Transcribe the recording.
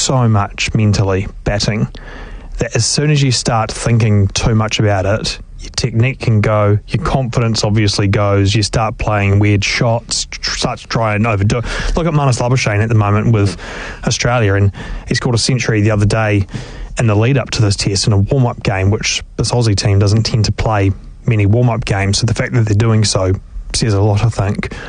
so much mentally, batting, that as soon as you start thinking too much about it, your technique can go, your confidence obviously goes, you start playing weird shots, start to try and overdo it. Look at Marnus Labuschagne at the moment with Australia, and he scored a century the other day in the lead up to this test in a warm-up game, which this Aussie team doesn't tend to play many warm-up games, so the fact that they're doing so says a lot, I think.